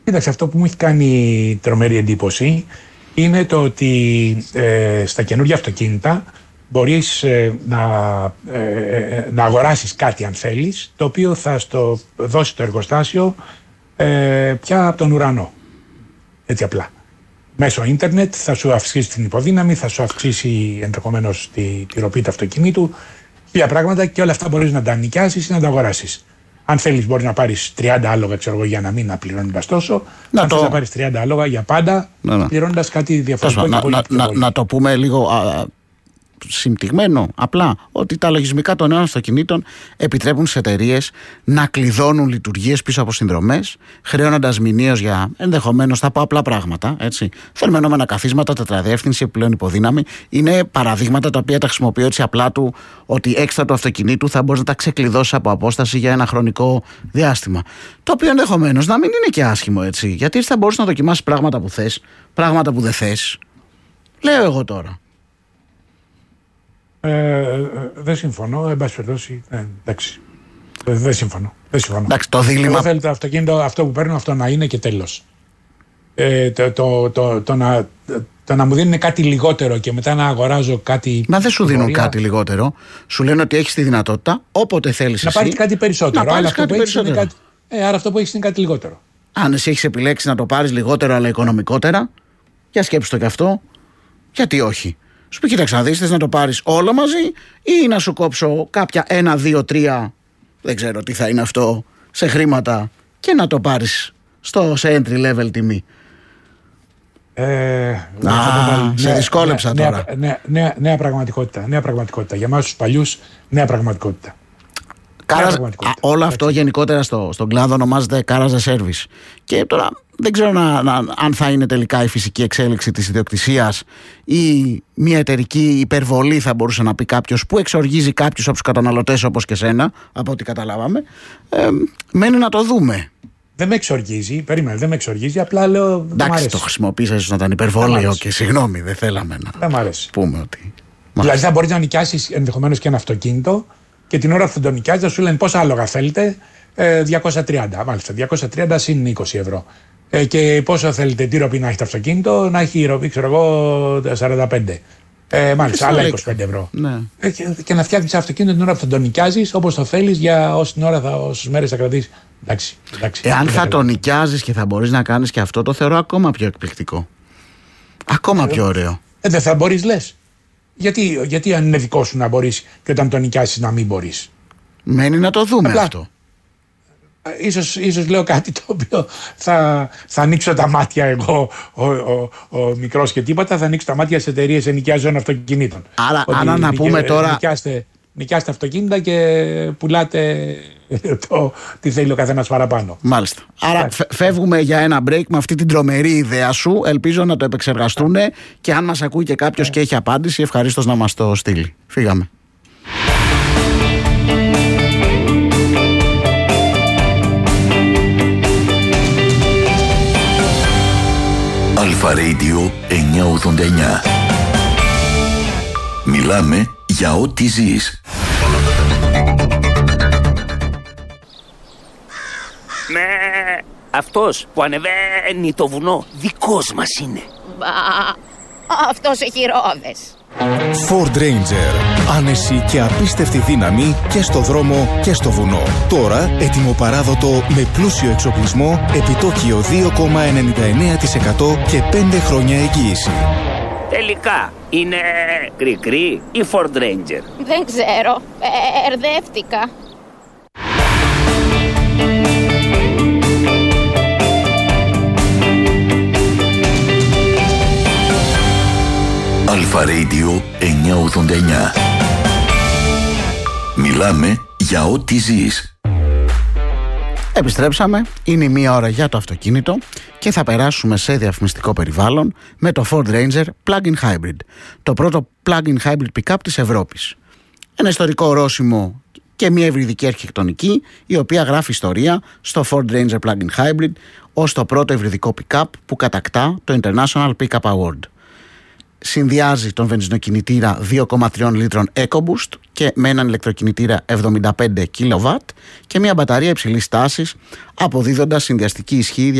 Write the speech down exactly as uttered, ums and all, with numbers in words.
Κοίταξε, αυτό που μου έχει κάνει τρομερή εντύπωση είναι το ότι ε, στα καινούργια αυτοκίνητα μπορείς ε, να, ε, να αγοράσεις κάτι αν θέλεις, το οποίο θα στο δώσει το εργοστάσιο ε, πια από τον ουρανό. Έτσι απλά. Μέσω ίντερνετ θα σου αυξήσει την υποδύναμη, θα σου αυξήσει ενδεχομένως τη, τη ροπή του αυτοκινήτου, χίλια πράγματα, και όλα αυτά μπορείς να τα νοικιάσεις ή να τα αγοράσεις. Αν θέλεις, μπορεί να πάρεις τριάντα άλογα, ξέρω εγώ, για να μην πληρώνοντας τόσο. Να αν το... θες να πάρεις τριάντα άλογα για πάντα, να, να. πληρώνοντας κάτι διαφορετικό. Να, να, να, να το πούμε λίγο α, συμπτυγμένο, απλά, ότι τα λογισμικά των νέων αυτοκινήτων επιτρέπουν στις εταιρείες να κλειδώνουν λειτουργίες πίσω από συνδρομές, χρεώνοντας μηνίως για ενδεχομένως, θα πω απλά πράγματα, έτσι. Θερμενόμενα καθίσματα, τετραδιεύθυνση, επιπλέον υποδύναμη. Είναι παραδείγματα τα οποία τα χρησιμοποιώ έτσι απλά του, ότι έξτρα του αυτοκινήτου θα μπορείς να τα ξεκλειδώσεις από απόσταση για ένα χρονικό διάστημα. Το οποίο ενδεχομένως να μην είναι και άσχημο, έτσι. Γιατί έτσι θα μπορείς να δοκιμάσεις πράγματα που θες, πράγματα που δεν θες. Λέω εγώ τώρα. Ε, δεν συμφωνώ, εν πάση περιπτώσει. Ε, εντάξει. Δεν, δεν συμφωνώ. Δεν συμφωνώ. Εντάξει, το δίλημμα. Εγώ θέλω το αυτοκίνητο, αυτό που παίρνω, αυτό να είναι και τέλος. Ε, το, το, το, το, να, το να μου δίνουν κάτι λιγότερο και μετά να αγοράζω κάτι. Μα δεν σου δίνουν πορεία. Κάτι λιγότερο. Σου λένε ότι έχεις τη δυνατότητα, όποτε θέλεις να εσύ, πάρεις κάτι περισσότερο. Να πάρεις αυτό κάτι που περισσότερο. Κάτι, ε, άρα αυτό που έχεις είναι κάτι λιγότερο. Αν εσύ έχεις επιλέξει να το πάρεις λιγότερο αλλά οικονομικότερα, για σκέψου το κι αυτό, γιατί όχι. Σου πει, κοίταξε να δεις, θες να το πάρεις όλο μαζί ή να σου κόψω κάποια ένα, δύο, τρία, δεν ξέρω τι θα είναι αυτό, σε χρήματα και να το πάρεις στο, σε entry level τιμή. Ε, Α, σε νέα, δυσκόλεψα νέα, τώρα. Νέα, νέα, νέα, νέα πραγματικότητα. Νέα πραγματικότητα. Για εμάς τους παλιούς, νέα πραγματικότητα. Κάρας, α, όλο αυτό γενικότερα στο, στον κλάδο ονομάζεται κάραζα service. Και τώρα δεν ξέρω να, να, αν θα είναι τελικά η φυσική εξέλιξη της ιδιοκτησίας ή μια εταιρική υπερβολή, θα μπορούσε να πει κάποιος, που εξοργίζει κάποιους από τους καταναλωτές όπως και σένα, από ό,τι καταλάβαμε. Ε, μένει να το δούμε. Δεν με εξοργίζει, περίμενε, δεν με εξοργίζει, απλά λέω. Εντάξει, το χρησιμοποίησα ίσως να ήταν υπερβολή και συγγνώμη, δεν θέλαμε να δεν μ' αρέσει. πούμε ότι. Δηλαδή θα μπορείς να νοικιάσεις ενδεχομένως και ένα αυτοκίνητο και την ώρα που θα το νοικιάζεις θα σου λένε πόσα άλογα θέλετε, ε, διακόσια τριάντα. Μάλιστα, διακόσια τριάντα συν είκοσι ευρώ. Ε, και πόσο θέλετε, τι ροπή να έχει το αυτοκίνητο, να έχει ροπή, ξέρω εγώ, σαράντα πέντε. Ε, μάλιστα, άλλα είκοσι πέντε ευρώ. Ναι. Ε, και, και να φτιάχνεις αυτοκίνητο την ώρα που θα το νοικιάζεις όπως το θέλεις, για όση την ώρα, όσες μέρες θα κρατήσεις. Εντάξει, εντάξει. Εάν θα το νοικιάζεις και θα μπορείς να κάνεις και αυτό, το θεωρώ ακόμα πιο εκπληκτικό. Ακόμα ε, πιο ωραίο. Ε, δεν θα μπορείς, λες. Γιατί, γιατί αν είναι δικό σου να μπορείς και όταν το νοικιάσεις να μην μπορείς. Μένει να το δούμε. Απλά, αυτό. Ίσως, ίσως λέω κάτι το οποίο θα, θα ανοίξω τα μάτια εγώ, ο, ο, ο, ο μικρός και τίποτα, θα ανοίξω τα μάτια σε εταιρείες ενοικιάζων αυτοκινήτων. Άρα, άρα να πούμε τώρα. Νοικιάστε, νοικιάστε αυτοκίνητα και πουλάτε το τι θέλει ο καθένας παραπάνω. Μάλιστα. Άρα φεύγουμε για ένα break με αυτή την τρομερή ιδέα σου. Ελπίζω να το επεξεργαστούν και αν μας ακούει και κάποιος ε. και έχει απάντηση, ευχαρίστως να μας το στείλει. Φύγαμε. Αλφα Radio εννιακόσια ογδόντα εννιά. Μιλάμε για ό,τι ζεις. Ναι, αυτός που ανεβαίνει το βουνό δικός μας είναι. Μπα, αυτός έχει ρόδες. Ford Ranger. Άνεση και απίστευτη δύναμη και στο δρόμο και στο βουνό. Τώρα ετοιμοπαράδοτο με πλούσιο εξοπλισμό, επιτόκιο δύο κόμμα ενενήντα εννέα τοις εκατό και πέντε χρόνια εγγύηση. Τελικά είναι κρικρή ή Ford Ranger? Δεν ξέρω, ερδεύτηκα. Αλφα Radio εννιακόσια ογδόντα εννιά. Μιλάμε για ό,τι ζεις. Επιστρέψαμε, είναι η μία ώρα για το αυτοκίνητο και θα περάσουμε σε διαφημιστικό περιβάλλον με το Ford Ranger Plug-in Hybrid, το πρώτο Plug-in Hybrid pick-up της Ευρώπης. Ένα ιστορικό ορόσημο και μια ευρυδική αρχιτεκτονική, η οποία γράφει ιστορία στο Ford Ranger Plug-in Hybrid ως το πρώτο ευρυδικό pick-up που κατακτά το International Pickup Award. Συνδυάζει τον βενζινοκινητήρα δύο κόμμα τρία λίτρων EcoBoost και με έναν ηλεκτροκινητήρα εβδομήντα πέντε κιλοβάτ και μια μπαταρία υψηλής τάσης, αποδίδοντας συνδυαστική ισχύ